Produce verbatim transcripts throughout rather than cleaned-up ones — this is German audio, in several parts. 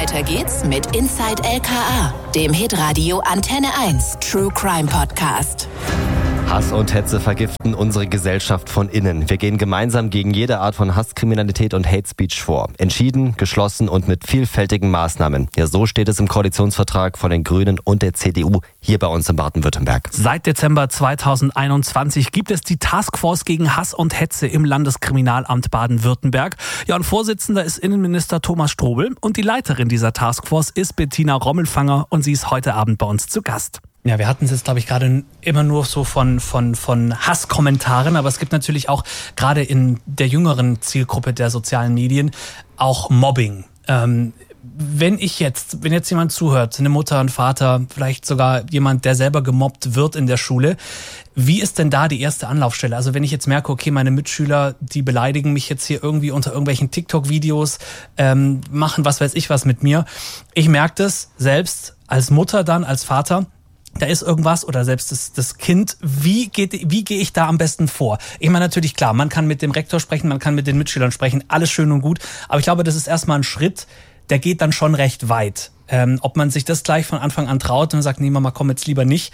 Weiter geht's mit Inside L K A, dem Hitradio Antenne eins True Crime Podcast. Hass und Hetze vergiften unsere Gesellschaft von innen. Wir gehen gemeinsam gegen jede Art von Hasskriminalität und Hate Speech vor. Entschieden, geschlossen und mit vielfältigen Maßnahmen. Ja, so steht es im Koalitionsvertrag von den Grünen und der C D U hier bei uns in Baden-Württemberg. Seit Dezember zweitausendeinundzwanzig gibt es die Taskforce gegen Hass und Hetze im Landeskriminalamt Baden-Württemberg. Ja, und Vorsitzender ist Innenminister Thomas Strobel und die Leiterin dieser Taskforce ist Bettina Rommelfanger und sie ist heute Abend bei uns zu Gast. Ja, wir hatten es jetzt, glaube ich, gerade immer nur so von, von, von Hasskommentaren, aber es gibt natürlich auch gerade in der jüngeren Zielgruppe der sozialen Medien auch Mobbing. Ähm, wenn ich jetzt, wenn jetzt jemand zuhört, eine Mutter, ein Vater, vielleicht sogar jemand, der selber gemobbt wird in der Schule, wie ist denn da die erste Anlaufstelle? Also wenn ich jetzt merke, okay, meine Mitschüler, die beleidigen mich jetzt hier irgendwie unter irgendwelchen TikTok-Videos, ähm, machen was weiß ich was mit mir. Ich merke das selbst als Mutter dann, als Vater, da ist irgendwas oder selbst das, das Kind, wie geht, wie gehe ich da am besten vor? Ich meine natürlich klar, man kann mit dem Rektor sprechen, man kann mit den Mitschülern sprechen, alles schön und gut, aber ich glaube, das ist erstmal ein Schritt, der geht dann schon recht weit. Ähm, ob man sich das gleich von Anfang an traut und sagt, nee Mama, komm jetzt lieber nicht.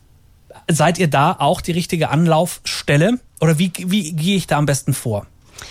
Seid ihr da auch die richtige Anlaufstelle oder wie, wie gehe ich da am besten vor?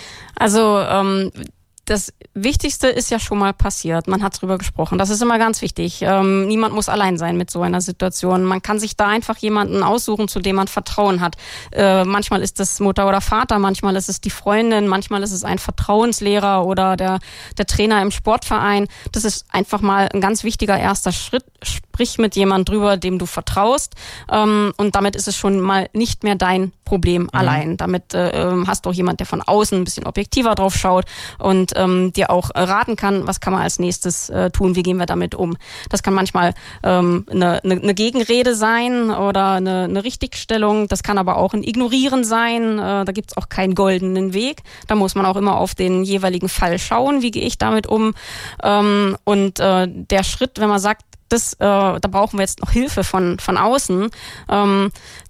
Also ähm das Wichtigste ist ja schon mal passiert. Man hat drüber gesprochen. Das ist immer ganz wichtig. Ähm, niemand muss allein sein mit so einer Situation. Man kann sich da einfach jemanden aussuchen, zu dem man Vertrauen hat. Äh, manchmal ist es Mutter oder Vater, manchmal ist es die Freundin, manchmal ist es ein Vertrauenslehrer oder der, der Trainer im Sportverein. Das ist einfach mal ein ganz wichtiger erster Schritt. Sprich mit jemandem drüber, dem du vertraust. Ähm, und damit ist es schon mal nicht mehr dein Problem mhm. allein. Damit äh, hast du auch jemand, der von außen ein bisschen objektiver drauf schaut und ähm, dir auch raten kann, was kann man als nächstes äh, tun, wie gehen wir damit um. Das kann manchmal ähm, eine, eine, eine Gegenrede sein oder eine, eine Richtigstellung. Das kann aber auch ein Ignorieren sein. Äh, da gibt's auch keinen goldenen Weg. Da muss man auch immer auf den jeweiligen Fall schauen, wie gehe ich damit um. Ähm, und äh, der Schritt, wenn man sagt, das, äh, da brauchen wir jetzt noch Hilfe von, von außen, ähm,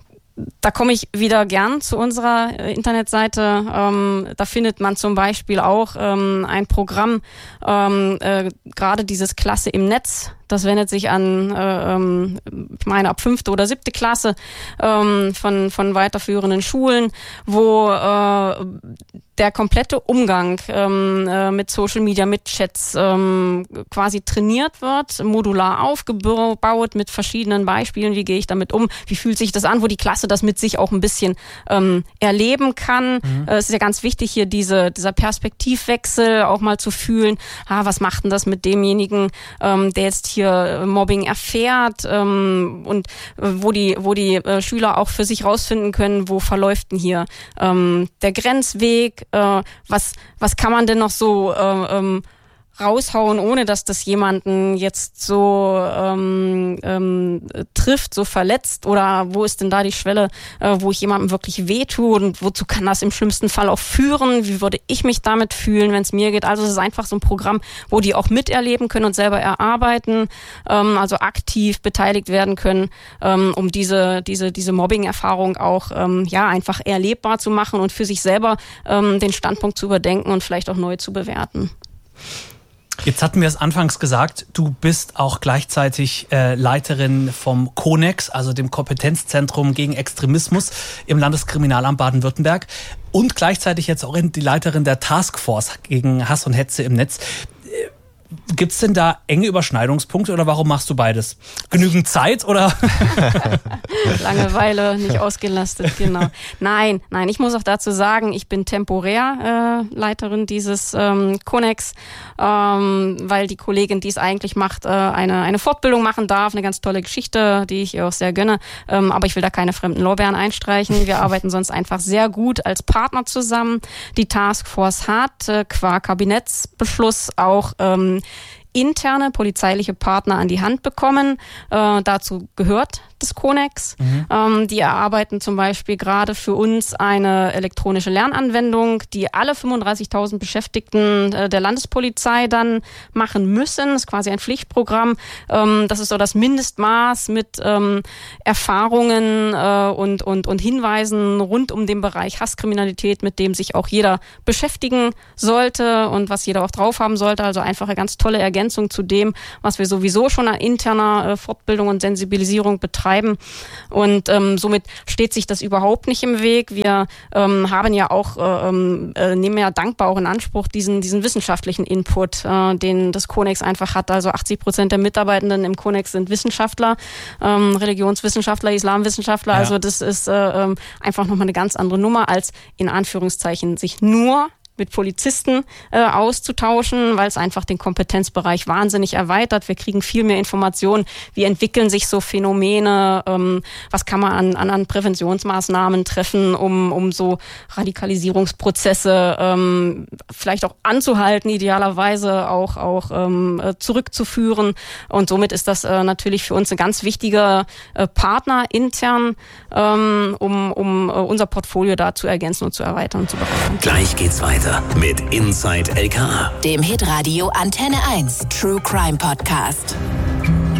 da komme ich wieder gern zu unserer Internetseite. Ähm, da findet man zum Beispiel auch ähm, ein Programm, ähm, äh, gerade dieses Klasse im Netz. Das wendet sich an, äh, ähm, ich meine, ab fünfte oder siebte Klasse ähm, von, von weiterführenden Schulen, wo äh, der komplette Umgang ähm, äh, mit Social Media, mit Chats ähm, quasi trainiert wird, modular aufgebaut mit verschiedenen Beispielen. Wie gehe ich damit um? Wie fühlt sich das an? Wo die Klasse das mit sich auch ein bisschen ähm, erleben kann. Mhm. Äh, es ist ja ganz wichtig, hier diese, dieser Perspektivwechsel auch mal zu fühlen. Ah, was macht denn das mit demjenigen, ähm, der jetzt hier Mobbing erfährt ähm, und äh, wo die, wo die äh, Schüler auch für sich rausfinden können, wo verläuft denn hier ähm, der Grenzweg, äh, was, was kann man denn noch so äh, ähm, raushauen, ohne dass das jemanden jetzt so ähm, ähm, trifft, so verletzt, oder wo ist denn da die Schwelle, äh, wo ich jemandem wirklich wehtue und wozu kann das im schlimmsten Fall auch führen, wie würde ich mich damit fühlen, wenn es mir geht. Also es ist einfach so ein Programm, wo die auch miterleben können und selber erarbeiten, ähm, also aktiv beteiligt werden können, ähm, um diese diese diese Mobbing-Erfahrung auch ähm, ja einfach erlebbar zu machen und für sich selber ähm, den Standpunkt zu überdenken und vielleicht auch neu zu bewerten. Jetzt hatten wir es anfangs gesagt, du bist auch gleichzeitig äh, Leiterin vom Konex, also dem Kompetenzzentrum gegen Extremismus im Landeskriminalamt Baden-Württemberg und gleichzeitig jetzt auch die Leiterin der Taskforce gegen Hass und Hetze im Netz. Gibt es denn da enge Überschneidungspunkte oder warum machst du beides? Genügend Zeit oder? Langeweile, nicht ausgelastet, genau. Nein, nein, ich muss auch dazu sagen, ich bin temporär äh, Leiterin dieses ähm, Konex, ähm, weil die Kollegin, die es eigentlich macht, äh, eine eine Fortbildung machen darf, eine ganz tolle Geschichte, die ich ihr auch sehr gönne. Ähm, aber ich will da keine fremden Lorbeeren einstreichen. Wir arbeiten sonst einfach sehr gut als Partner zusammen. Die Taskforce hat äh, qua Kabinettsbeschluss auch ähm, interne polizeiliche Partner an die Hand bekommen. Äh, dazu gehört das Konex. Mhm. Ähm, die erarbeiten zum Beispiel gerade für uns eine elektronische Lernanwendung, die alle fünfunddreißigtausend Beschäftigten äh, der Landespolizei dann machen müssen. Das ist quasi ein Pflichtprogramm. Ähm, das ist so das Mindestmaß mit ähm, Erfahrungen äh, und, und, und Hinweisen rund um den Bereich Hasskriminalität, mit dem sich auch jeder beschäftigen sollte und was jeder auch drauf haben sollte. Also einfach eine ganz tolle Ergänzung Ergänzung zu dem, was wir sowieso schon an interner äh, Fortbildung und Sensibilisierung betreiben. Und ähm, somit steht sich das überhaupt nicht im Weg. Wir ähm, haben ja auch, äh, äh, nehmen ja dankbar auch in Anspruch diesen, diesen wissenschaftlichen Input, äh, den das Konex einfach hat. Also achtzig Prozent der Mitarbeitenden im Konex sind Wissenschaftler, ähm, Religionswissenschaftler, Islamwissenschaftler. Ja. Also das ist äh, einfach nochmal eine ganz andere Nummer, als in Anführungszeichen sich nur mit Polizisten äh, auszutauschen, weil es einfach den Kompetenzbereich wahnsinnig erweitert. Wir kriegen viel mehr Informationen, wie entwickeln sich so Phänomene, ähm, was kann man an, an, an Präventionsmaßnahmen treffen, um, um so Radikalisierungsprozesse ähm, vielleicht auch anzuhalten, idealerweise auch, auch ähm, zurückzuführen. Und somit ist das äh, natürlich für uns ein ganz wichtiger äh, Partner intern, ähm, um, um äh, unser Portfolio da zu ergänzen und zu erweitern und zu bereichern. Gleich geht's weiter mit Inside L K A, dem Hitradio Antenne eins True Crime Podcast.